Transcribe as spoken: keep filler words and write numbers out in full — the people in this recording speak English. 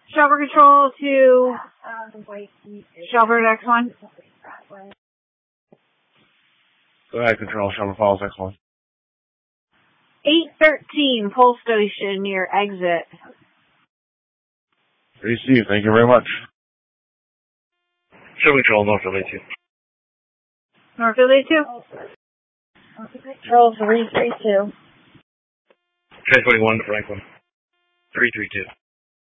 Shelter Control to Shelter X one. Go ahead, Control. Shelter Falls X one. eight thirteen, Pole Station near exit. Received. Thank you very much. Shelter Control, North Philly two. North Philly two? Control three three two. Train twenty-one, Franklin. three three two.